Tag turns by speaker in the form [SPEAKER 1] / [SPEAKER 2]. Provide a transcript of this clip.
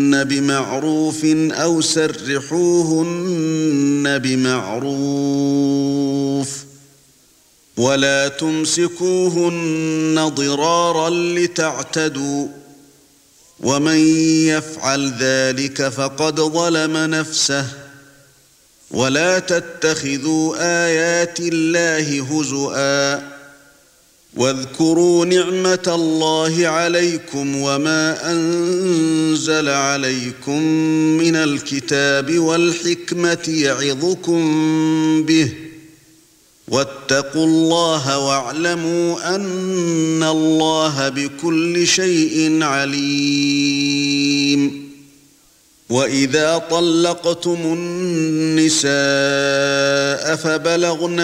[SPEAKER 1] بمعروف أو سرحوهن بمعروف ولا تمسكوهن ضرارا لتعتدوا ومن يفعل ذلك فقد ظلم نفسه ولا تتخذوا آيات الله هزؤا واذكروا نعمة الله عليكم وما أنزل عليكم من الكتاب والحكمة يعظكم به واتقوا الله واعلموا أن الله بكل شيء عليم وإذا طلقتم النساء فبلغن